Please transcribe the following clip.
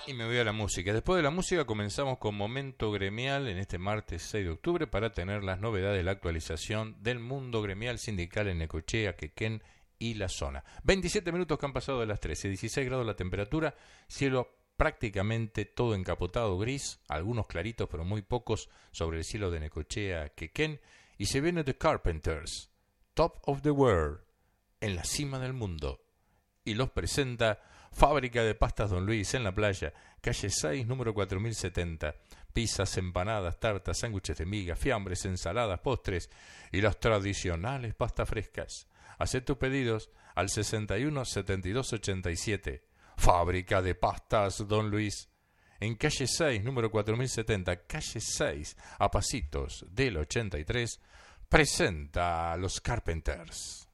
Y me voy a la música. Después de la música comenzamos con Momento Gremial en este martes 6 de octubre para tener las novedades de la actualización del mundo gremial sindical en Necochea, Quequén y la zona. 27 minutos que han pasado de las 13, 16 grados la temperatura, cielo prácticamente todo encapotado gris, algunos claritos pero muy pocos sobre el cielo de Necochea, Quequén, y se viene The Carpenters, Top of the World, en la cima del mundo, y los presenta Fábrica de Pastas Don Luis en la playa, calle 6, número 4070. Pizzas, empanadas, tartas, sándwiches de miga, fiambres, ensaladas, postres y las tradicionales pastas frescas. Haz tus pedidos al 61 72 87. Fábrica de Pastas Don Luis. En calle 6, número 4070, calle 6, a pasitos del 83, presenta a los Carpenters.